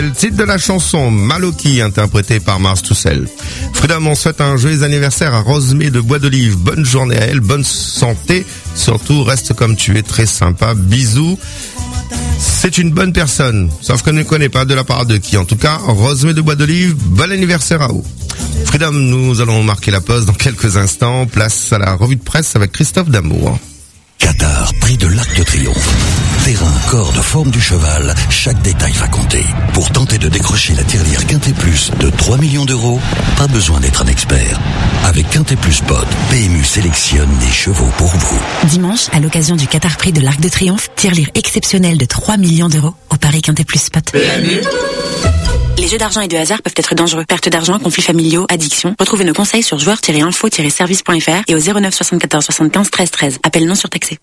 Le titre de la chanson Maloki, interprété par Mars Toussel. Freedom, on souhaite un joyeux anniversaire à Rosemée de Bois d'Olive. Bonne journée à elle, bonne santé. Surtout, reste comme tu es, très sympa. Bisous. C'est une bonne personne, sauf qu'on ne connaît pas de la part de qui. En tout cas, Rosemée de Bois d'Olive, bon anniversaire à vous. Freedom, nous allons marquer la pause dans quelques instants. Place à la revue de presse avec Christophe Damour. Qatar, prix de l'Arc de Triomphe. Terrain, corde, forme du cheval, chaque détail va compter. Pour tenter de décrocher la tirelire Quintet Plus de 3 millions d'euros, pas besoin d'être un expert. Avec Quintet Plus Pod, PMU sélectionne des chevaux pour vous. Dimanche, à l'occasion du Qatar Prix de l'Arc de Triomphe, tirelire exceptionnelle de 3 millions d'euros au Paris Quintet Plus Spot. PMU. Les jeux d'argent et de hasard peuvent être dangereux. Perte d'argent, conflits familiaux, addiction. Retrouvez nos conseils sur joueurs-info-service.fr et au 09 74 75 13 13. Appel non surtaxé.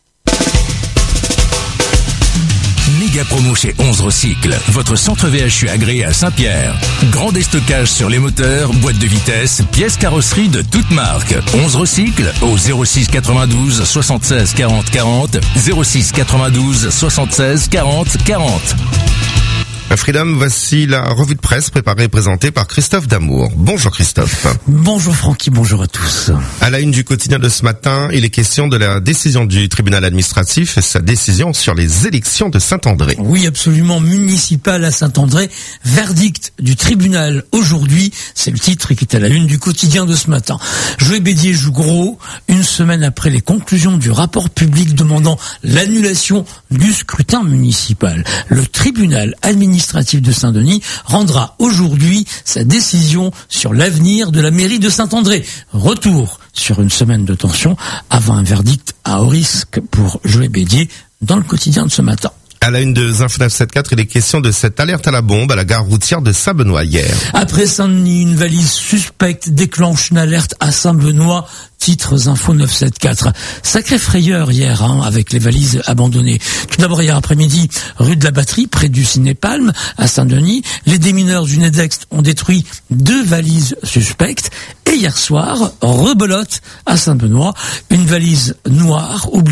Méga promo chez 11 Recycle, votre centre VHU agréé à Saint-Pierre. Grand déstockage sur les moteurs, boîtes de vitesse, pièces carrosserie de toutes marques. 11 Recycle au 06 92 76 40 40, 06 92 76 40 40. Freedom, voici la revue de presse préparée et présentée par Christophe Damour. Bonjour Christophe. Bonjour Francky, bonjour à tous. À la une du quotidien de ce matin, il est question de la décision du tribunal administratif et sa décision sur les élections de Saint-André. Oui, absolument, municipal à Saint-André. Verdict du tribunal aujourd'hui, c'est le titre qui est à la une du quotidien de ce matin. Joël Bédier joue gros, une semaine après les conclusions du rapport public demandant l'annulation du scrutin municipal. Le tribunal administratif de Saint-Denis rendra aujourd'hui sa décision sur l'avenir de la mairie de Saint-André. Retour sur une semaine de tension avant un verdict à haut risque pour Joël Bédier dans le quotidien de ce matin. À la une de Info 974, il est question de cette alerte à la bombe à la gare routière de Saint-Benoît hier. Après Saint-Denis, une valise suspecte déclenche une alerte à Saint-Benoît. Titres Info 974. Sacrée frayeur hier, avec les valises abandonnées. Tout d'abord hier après-midi, rue de la Batterie, près du Ciné-Palme, à Saint-Denis, les démineurs du Nedext ont détruit 2 valises suspectes. Et hier soir, rebelote à Saint-Benoît, une valise noire oubliée